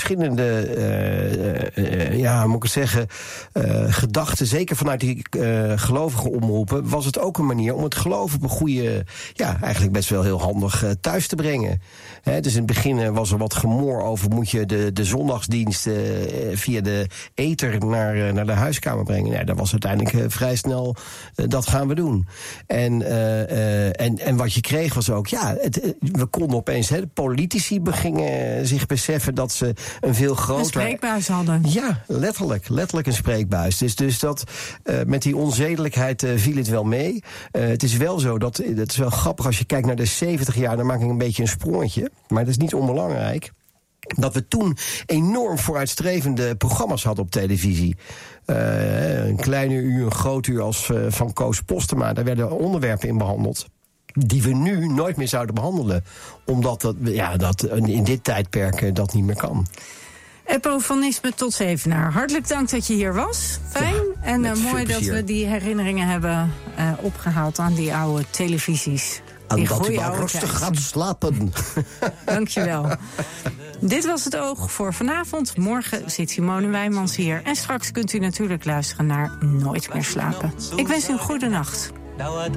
verschillende, moet ik het zeggen, gedachten, zeker vanuit die gelovige omroepen, was het ook een manier om het geloof op een goede, eigenlijk best wel heel handig thuis te brengen. Dus in het begin was er wat gemor over, moet je de zondagsdienst via de ether naar de huiskamer brengen. Nou, dat was uiteindelijk vrij snel, dat gaan we doen. En wat je kreeg was ook, we konden opeens, de politici gingen zich beseffen dat ze een veel groter... Een spreekbuis hadden. Ja, letterlijk een spreekbuis. Dus dat met die onzedelijkheid viel het wel mee. Het is wel zo, het is wel grappig als je kijkt naar de 70 jaar, dan maak ik een beetje een sprongetje. Maar dat is niet onbelangrijk. Dat we toen enorm vooruitstrevende programma's hadden op televisie. Een kleine uur, een groot uur als van Koos Postema. Daar werden onderwerpen in behandeld die we nu nooit meer zouden behandelen. Omdat dat in dit tijdperk dat niet meer kan. Eppo van Nispen tot Zevenaar. Hartelijk dank dat je hier was. Fijn. En mooi dat we die herinneringen hebben opgehaald aan die oude televisies. En dat u maar rustig gaat slapen. Dankjewel. Dit was Het Oog voor vanavond. Morgen zit Simone Wijmans hier. En straks kunt u natuurlijk luisteren naar Nooit meer slapen. Ik wens u een goede nacht.